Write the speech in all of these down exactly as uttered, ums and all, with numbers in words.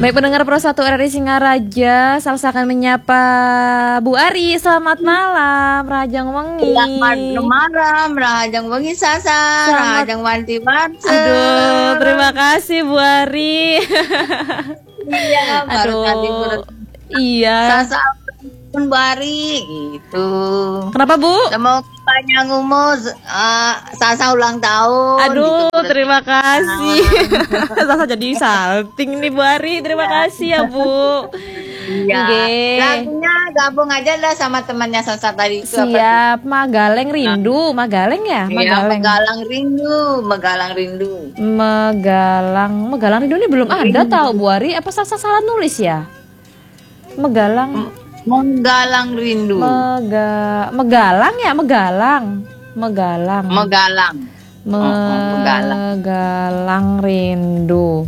Baik pendengar Pro satu R R I Singaraja, Salsa akan menyapa Bu Ari. Selamat malam, Rajang Wengi. Selamat malam, Rajang Wengi Sasa, Rajang Wanti Wanti. Aduh, terima kasih Bu Ari. Iya, aduh. Iya. Sasa pun Bari gitu. Kenapa Bu? Semoga panjang umur, uh, Sasa ulang tahun. Aduh, gitu, terima kasih. Sasa jadi salting nih Bu Ari. Terima kasih ya Bu. Iya. Okay. Lagunya gabung aja lah sama temannya Sasa tadi. Siap, Magalang Rindu, Magalang ya? Magalang. Iya, Magalang Rindu, Magalang Rindu. Magalang, Magalang Rindu ini belum ada tahu Bu Ari. Apa Sasa salah nulis ya? Megalang. Menggalang Rindu. Mega, Megalang ya, Megalang. Megalang. Megalang. Me Megalang Rindu.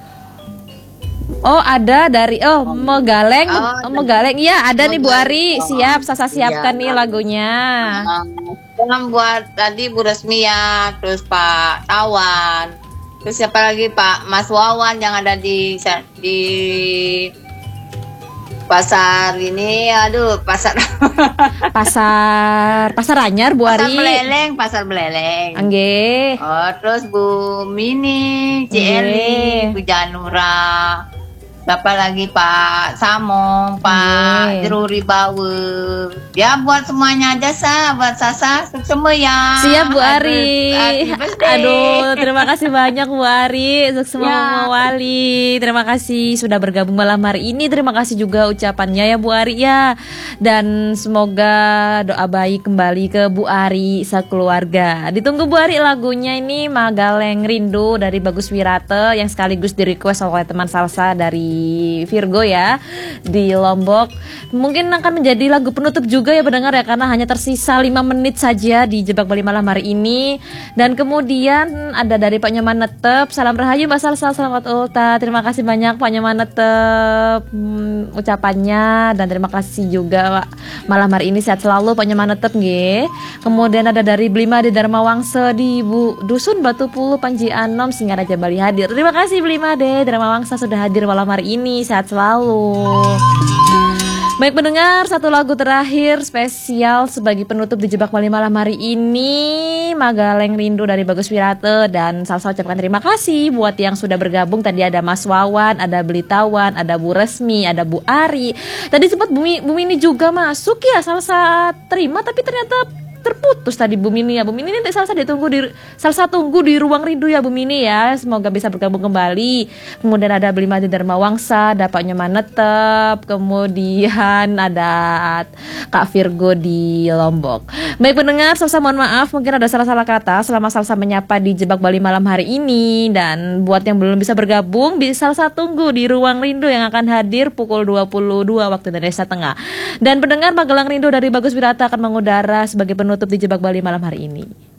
Oh, ada dari oh, Megaleng. Oh, Megaleng. Iya, ada Megaleng. Nih Bu Ari. Siap, Sasa siapkan iya. Nih lagunya. Salam buat tadi Bu Resmia, terus Pak Tawan. Terus siapa lagi Pak Mas Wawan yang ada di di pasar ini, aduh pasar pasar pasar Anyar Bu Ari. Pasar Beleleng, pasar Beleleng. Angge. Oh, terus Bu Mini, Celi, Bu Janura. Siapa lagi Pak Samong, Pak Jeruri Bawe. Ya buat semuanya aja Sa, buat Sasa semua ya. Siap Bu Ari. Aduh, terima kasih banyak Bu Ari untuk semua ya. Wali. Terima kasih sudah bergabung malam hari ini. Terima kasih juga ucapannya ya Bu Ari ya. Dan semoga doa baik kembali ke Bu Ari sekeluarga. Ditunggu Bu Ari lagunya ini Magaleng Rindu dari Bagus Wirate yang sekaligus di request oleh teman Salsa dari Virgo ya di Lombok. Mungkin akan menjadi lagu penutup juga ya pendengar ya, karena hanya tersisa lima menit saja di Jebak Bali malam hari ini. Dan kemudian ada dari Pak Nyoman Netep, salam rahayu Mbak Salsa, selamat ulta. Terima kasih banyak Pak Nyoman Netep hmm, ucapannya, dan terima kasih juga Pak. Malam hari ini sehat selalu Pak Nyoman Netep nggih. Kemudian ada dari Blima di Dharma Wangsa di Bu Dusun Batu Pulu Panji Anom Singaraja Bali hadir. Terima kasih Blima de Dharma Wangsa sudah hadir malam hari ini, sehat selalu. Baik pendengar, satu lagu terakhir spesial sebagai penutup di Jebak Bali malam hari ini, Magaleng Rindu dari Bagus Wirate. Dan Salsa ucapkan terima kasih buat yang sudah bergabung. Tadi ada Mas Wawan, ada Belitawan, ada Bu Resmi, ada Bu Ari. Tadi sempat Bumi, Bumi ini juga masuk ya, Salsa terima tapi ternyata terputus tadi Bu Mini ya. Bu Mini nanti Salsa ditunggu di Salsa tunggu di ruang rindu ya Bu Mini ya. Semoga bisa bergabung kembali. Kemudian ada Belima di Dharma Wangsa, ada Pak Nyoman Netep, kemudian ada Kak Virgo di Lombok. Baik pendengar, Salsa mohon maaf mungkin ada salah-salah kata selama Salsa menyapa di Jebak Bali malam hari ini. Dan buat yang belum bisa bergabung, bisa Salsa tunggu di ruang rindu yang akan hadir pukul dua puluh dua waktu Indonesia Tengah. Dan pendengar, Magelang Rindu dari Bagus Wirata akan mengudara sebagai penutup di Jebak Bali malam hari ini.